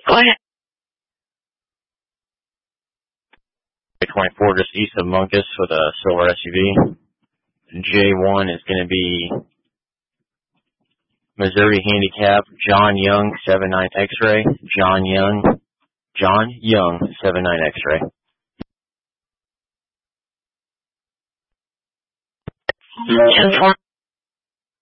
Go ahead. 24 just east of Munkus with a silver SUV. J1 is going to be Missouri Handicap, John Young, 79 X-Ray. John Young, 79 X-Ray. Uniform.